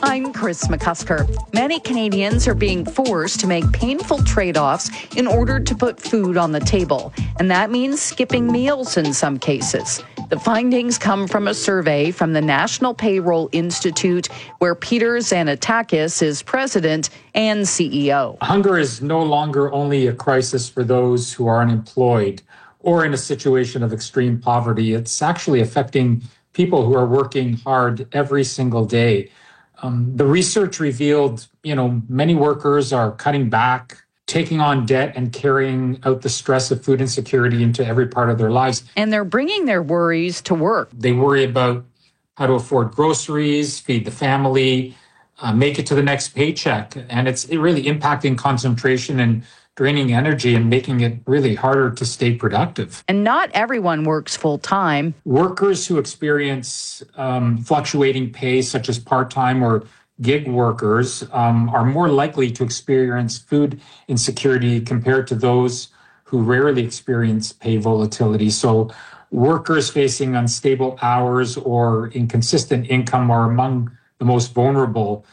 I'm Chris McCusker. Many Canadians are being forced to make painful trade-offs in order to put food on the table, and that means skipping meals in some cases. The findings come from a survey from the National Payroll Institute, where Peter Xanatakis is president and CEO. Hunger is no longer only a crisis for those who are unemployed or in a situation of extreme poverty. It's actually affecting people who are working hard every single day. The research revealed, many workers are cutting back, taking on debt and carrying out the stress of food insecurity into every part of their lives. And they're bringing their worries to work. They worry about how to afford groceries, feed the family, make it to the next paycheck. And it's really impacting concentration and draining energy and making it really harder to stay productive. And not everyone works full time. Workers who experience fluctuating pay, such as part-time or gig workers, are more likely to experience food insecurity compared to those who rarely experience pay volatility. So workers facing unstable hours or inconsistent income are among the most vulnerable.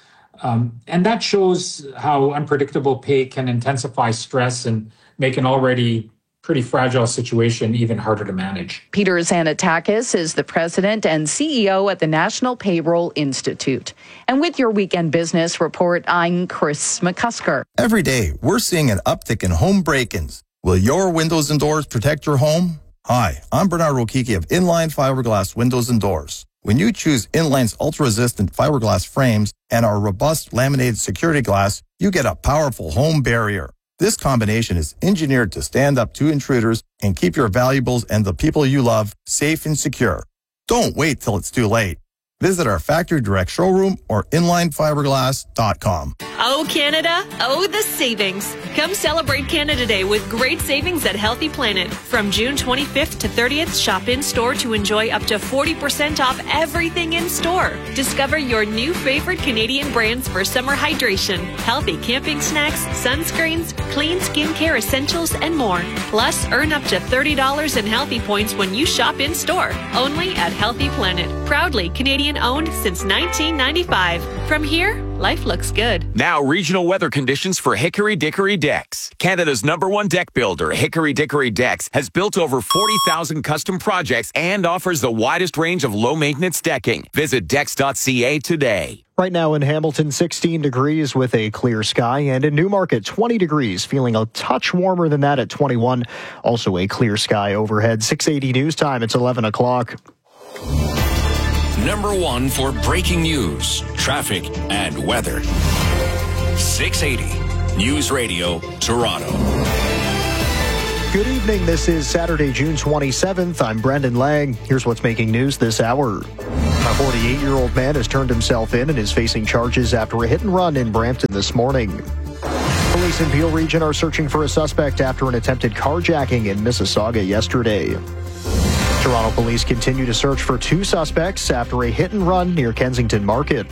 And that shows how unpredictable pay can intensify stress and make an already pretty fragile situation even harder to manage. Peter Xanatakis is the president and CEO at the National Payroll Institute. And with your Weekend Business Report, I'm Chris McCusker. Every day, we're seeing an uptick in home break-ins. Will your windows and doors protect your home? Hi, I'm Bernard Rokiki of Inline Fiberglass Windows and Doors. When you choose Inline's ultra-resistant fiberglass frames and our robust laminated security glass, you get a powerful home barrier. This combination is engineered to stand up to intruders and keep your valuables and the people you love safe and secure. Don't wait till it's too late. Visit our factory direct showroom or inlinefiberglass.com. Oh, Canada. Oh, the savings. Come celebrate Canada Day with great savings at Healthy Planet. From June 25th to 30th, shop in-store to enjoy up to 40% off everything in-store. Discover your new favorite Canadian brands for summer hydration, healthy camping snacks, sunscreens, clean skincare essentials, and more. Plus, earn up to $30 in Healthy Points when you shop in-store. Only at Healthy Planet. Proudly Canadian-owned since 1995. From here, life looks good. Now, regional weather conditions for Hickory Dickory Decks. Canada's #1 deck builder, Hickory Dickory Decks, has built over 40,000 custom projects and offers the widest range of low-maintenance decking. Visit decks.ca today. Right now in Hamilton, 16 degrees with a clear sky, and in Newmarket, 20 degrees, feeling a touch warmer than that at 21. Also a clear sky overhead. 680 news time, it's 11 o'clock. #1 for breaking news, traffic, and weather. 680 News Radio, Toronto. Good evening. This is Saturday, June 27th. I'm Brendan Lang. Here's what's making news this hour. A 48-year-old man has turned himself in and is facing charges after a hit and run in Brampton this morning. Police in Peel Region are searching for a suspect after an attempted carjacking in Mississauga yesterday. Toronto police continue to search for 2 suspects after a hit and run near Kensington Market.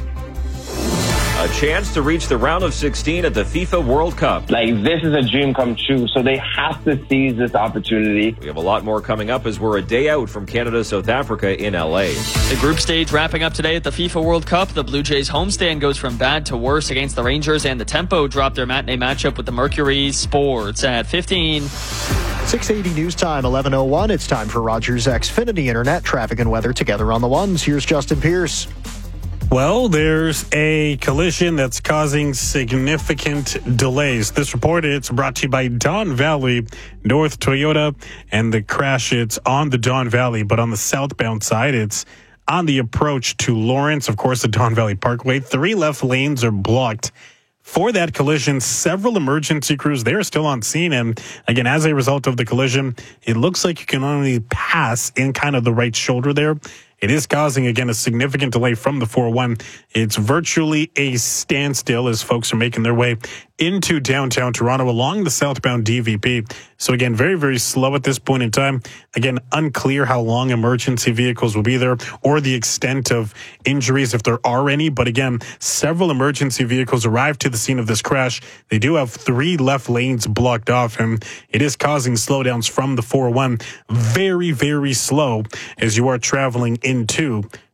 A chance to reach the round of 16 at the FIFA World Cup. This is a dream come true, so they have to seize this opportunity. We have a lot more coming up as we're a day out from Canada-South Africa in LA. The group stage wrapping up today at the FIFA World Cup. The Blue Jays homestand goes from bad to worse against the Rangers, and the Tempo drop their matinee matchup with the Mercury. Sports at 15. 680 news time, 11:01. It's time for Rogers Xfinity Internet traffic and weather together on the ones. Here's Justin Pierce. Well, there's a collision that's causing significant delays. This report, it's brought to you by Don Valley North Toyota, and the crash, it's on the Don Valley, but on the southbound side, it's on the approach to Lawrence, of course, the Don Valley Parkway. 3 left lanes are blocked. For that collision, several emergency crews, they're still on scene. And again, as a result of the collision, it looks like you can only pass in kind of the right shoulder there. It is causing, again, a significant delay from the 401. It's virtually a standstill as folks are making their way into downtown Toronto along the southbound DVP. So again, very, very slow at this point in time. Again, unclear how long emergency vehicles will be there or the extent of injuries if there are any. But again, several emergency vehicles arrived to the scene of this crash. They do have 3 left lanes blocked off, and it is causing slowdowns from the 401. Very, very slow as you are traveling into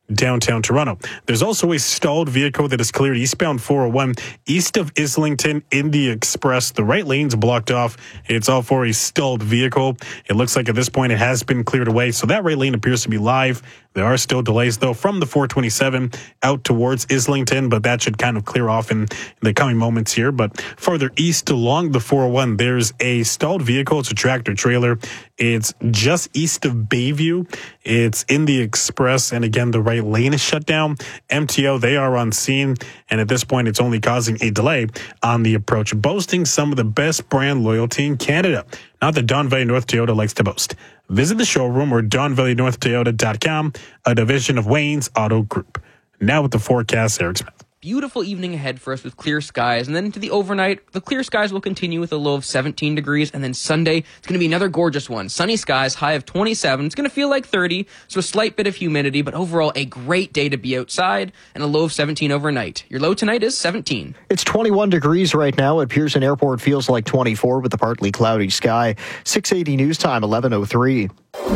downtown Toronto. There's also a stalled vehicle that is cleared eastbound 401 east of Islington in the Express. The right lane's blocked off. It's all for a stalled vehicle. It looks like at this point it has been cleared away, so that right lane appears to be live. There are still delays, though, from the 427 out towards Islington, but that should kind of clear off in the coming moments here. But further east along the 401, there's a stalled vehicle. It's a tractor trailer. It's just east of Bayview. It's in the Express, and again, the right lane is shut down. MTO, they are on scene, and at this point, it's only causing a delay on the approach, boasting some of the best brand loyalty in Canada. Not that Don Valley North Toyota likes to boast. Visit the showroom or DonValleyNorthToyota.com, a division of Wayne's Auto Group. Now with the forecast, Eric Smith. Beautiful evening ahead for us with clear skies, and then into the overnight, the clear skies will continue with a low of 17 degrees, and then Sunday, it's going to be another gorgeous one. Sunny skies, high of 27. It's going to feel like 30, so a slight bit of humidity, but overall a great day to be outside, and a low of 17 overnight. Your low tonight is 17. It's 21 degrees right now at Pearson Airport. Feels like 24 with a partly cloudy sky. 680 news time, 11:03.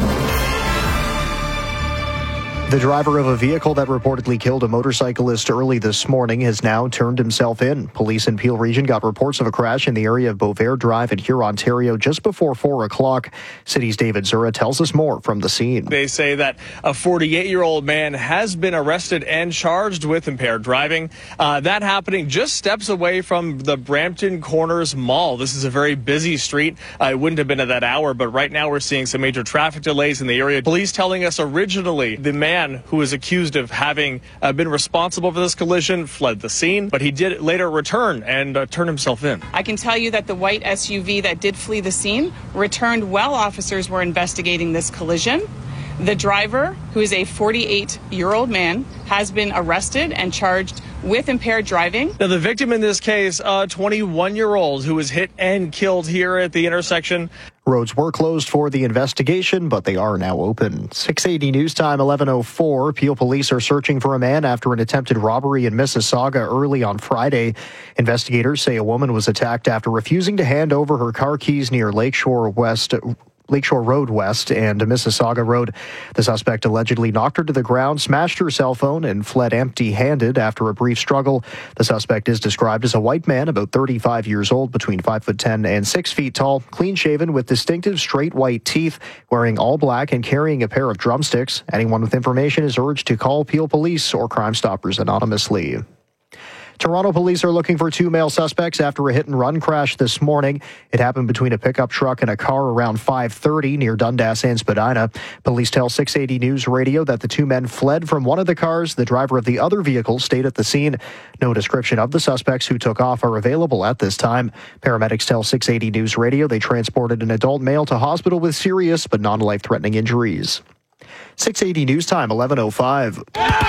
The driver of a vehicle that reportedly killed a motorcyclist early this morning has now turned himself in. Police in Peel Region got reports of a crash in the area of Beauvais Drive in Huron, Ontario, just before 4 o'clock. City's David Zura tells us more from the scene. They say that a 48-year-old man has been arrested and charged with impaired driving. That happening just steps away from the Brampton Corners Mall. This is a very busy street. It wouldn't have been at that hour, but right now we're seeing some major traffic delays in the area. Police telling us originally the man who is accused of having been responsible for this collision fled the scene, but he did later return and turn himself in. I can tell you that the white SUV that did flee the scene returned while officers were investigating this collision. The driver, who is a 48-year-old man, has been arrested and charged with impaired driving. Now, the victim in this case, a 21-year-old who was hit and killed here at the intersection. Roads were closed for the investigation, but they are now open. 680 news time, 11:04. Peel police are searching for a man after an attempted robbery in Mississauga early on Friday. Investigators say a woman was attacked after refusing to hand over her car keys near Lakeshore Road West and Mississauga Road. The suspect allegedly knocked her to the ground, smashed her cell phone, and fled empty-handed after a brief struggle. The suspect is described as a white man, about 35 years old, between 5'10" and 6 feet tall, clean-shaven with distinctive straight white teeth, wearing all black and carrying a pair of drumsticks. Anyone with information is urged to call Peel Police or Crime Stoppers anonymously. Toronto police are looking for 2 male suspects after a hit-and-run crash this morning. It happened between a pickup truck and a car around 5:30 near Dundas and Spadina. Police tell 680 News Radio that the 2 men fled from one of the cars. The driver of the other vehicle stayed at the scene. No description of the suspects who took off are available at this time. Paramedics tell 680 News Radio they transported an adult male to hospital with serious but non-life-threatening injuries. 680 News Time, 11:05.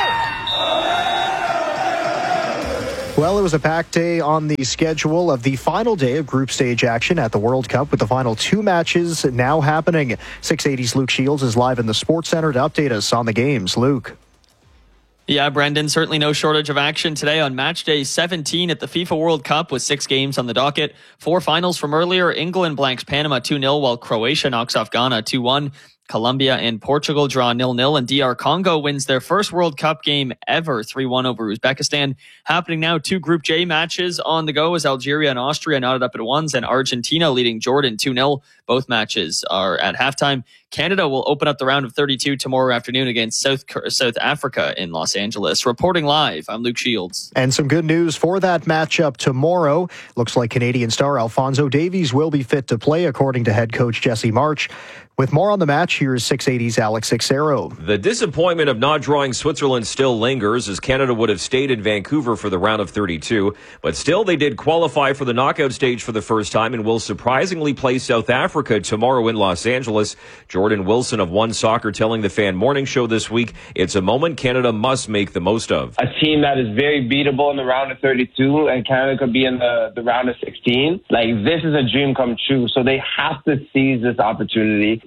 Well, it was a packed day on the schedule of the final day of group stage action at the World Cup, with the final 2 matches now happening. 680's Luke Shields is live in the Sports Center to update us on the games. Luke. Yeah, Brendan, certainly no shortage of action today on match day 17 at the FIFA World Cup with 6 games on the docket. 4 finals from earlier. England blanks Panama 2-0 while Croatia knocks off Ghana 2-1. Colombia and Portugal draw 0-0, and DR Congo wins their first World Cup game ever, 3-1 over Uzbekistan. Happening now, 2 Group J matches on the go as Algeria and Austria knotted up at 1s, and Argentina leading Jordan 2-0. Both matches are at halftime. Canada will open up the round of 32 tomorrow afternoon against South Africa in Los Angeles. Reporting live, I'm Luke Shields. And some good news for that matchup tomorrow. Looks like Canadian star Alphonso Davies will be fit to play, according to head coach Jesse March. With more on the match, here's 680's Alex Sixero. The disappointment of not drawing Switzerland still lingers, as Canada would have stayed in Vancouver for the round of 32. But still, they did qualify for the knockout stage for the first time and will surprisingly play South Africa tomorrow in Los Angeles. Jordan Wilson of One Soccer telling the Fan Morning Show this week, it's a moment Canada must make the most of. A team that is very beatable in the round of 32, and Canada could be in the round of 16. Like, this is a dream come true, so they have to seize this opportunity.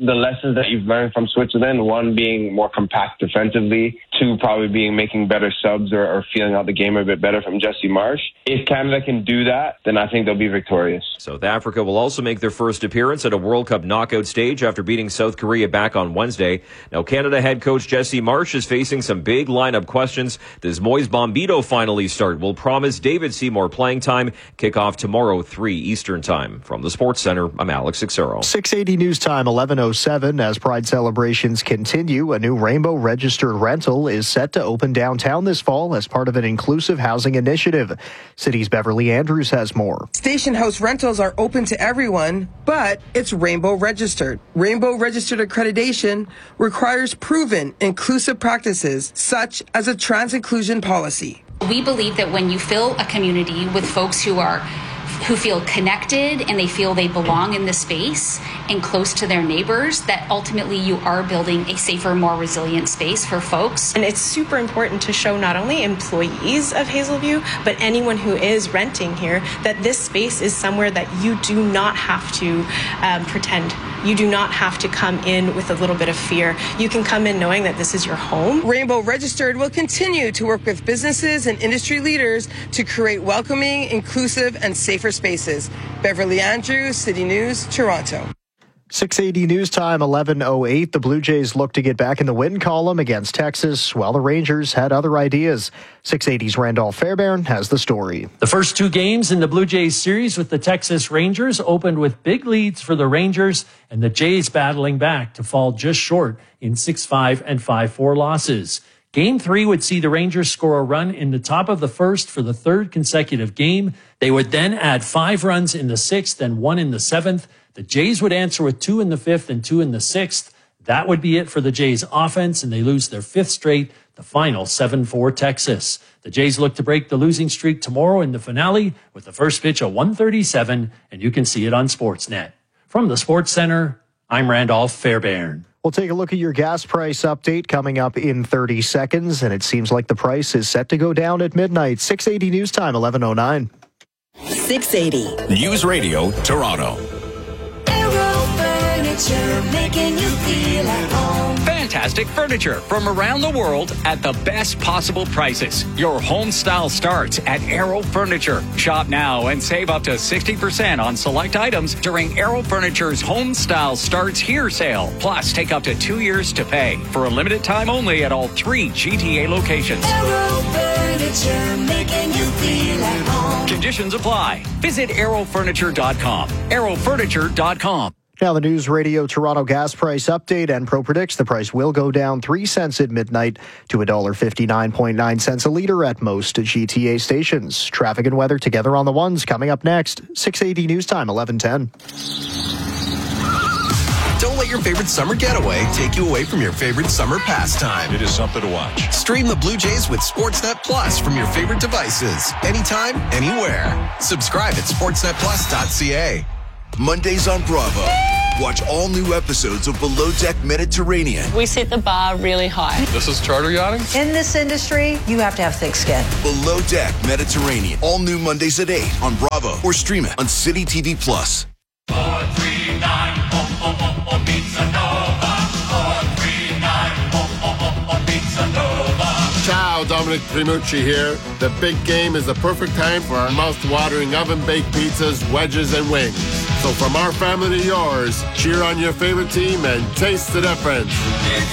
the lessons that you've learned from Switzerland, one being more compact defensively, two probably being making better subs or feeling out the game a bit better from Jesse Marsch. If Canada can do that, then I think they'll be victorious. South Africa will also make their first appearance at a World Cup knockout stage after beating South Korea back on Wednesday. Now, Canada head coach Jesse Marsch is facing some big lineup questions. This Moise Bombito finally start will promise David Seymour playing time. Kickoff tomorrow, 3 Eastern Time. From the Sports Center, I'm Alex Xero. 680 News Time, 11:07. As Pride celebrations continue, a new Rainbow registered rental is set to open downtown this fall as part of an inclusive housing initiative. City's Beverly Andrews has more. Station house rentals are open to everyone, but it's Rainbow registered. Rainbow registered accreditation requires proven inclusive practices, such as a trans inclusion policy. We believe that when you fill a community with folks who feel connected and they feel they belong in the space and close to their neighbors, that ultimately you are building a safer, more resilient space for folks. And it's super important to show not only employees of Hazelview, but anyone who is renting here, that this space is somewhere that you do not have to pretend. You do not have to come in with a little bit of fear. You can come in knowing that this is your home. Rainbow Registered will continue to work with businesses and industry leaders to create welcoming, inclusive, and safer spaces. Beverly Andrews, City News, Toronto. 680 News Time, 11:08. The Blue Jays look to get back in the win column against Texas, while the Rangers had other ideas. 680's Randolph Fairbairn has the story. The first 2 games in the Blue Jays series with the Texas Rangers opened with big leads for the Rangers, and the Jays battling back to fall just short in 6-5 and 5-4 losses. Game 3 would see the Rangers score a run in the top of the first for the 3rd consecutive game. They would then add 5 runs in the 6th and 1 in the 7th. The Jays would answer with 2 in the 5th and 2 in the 6th. That would be it for the Jays offense, and they lose their 5th straight, the final 7-4 Texas. The Jays look to break the losing streak tomorrow in the finale with the first pitch at 1:37, and you can see it on Sportsnet. From the Sports Center, I'm Randolph Fairbairn. We'll take a look at your gas price update coming up in 30 seconds, and it seems like the price is set to go down at midnight. 680 News Time, 11:09. 680 News Radio, Toronto. Making you feel at home. Fantastic furniture from around the world at the best possible prices. Your home style starts at Aero Furniture. Shop now and save up to 60% on select items during Aero Furniture's Home Style Starts Here sale. Plus, take up to 2 years to pay for a limited time only at all 3 GTA locations. Aero Furniture, making you feel at home. Conditions apply. Visit aerofurniture.com. aerofurniture.com. Now the News Radio Toronto gas price update. Enpro predicts the price will go down 3 cents at midnight to $1.59.9 a liter at most GTA stations. Traffic and weather together on the ones coming up next. 680 News Time, 11:10. Don't let your favorite summer getaway take you away from your favorite summer pastime. It is something to watch. Stream the Blue Jays with Sportsnet Plus from your favorite devices. Anytime, anywhere. Subscribe at sportsnetplus.ca. Mondays on Bravo. Watch all new episodes of Below Deck Mediterranean. We set the bar really high. This is charter yachting? In this industry, you have to have thick skin. Below Deck Mediterranean. All new Mondays at 8 on Bravo or stream it on City TV Plus. 439 Pizza Nova. 439 Pizza Nova. Ciao, Dominic Primucci here. The big game is the perfect time for our mouth-watering oven-baked pizzas, wedges, and wings. So from our family to yours, cheer on your favorite team and taste the difference. It's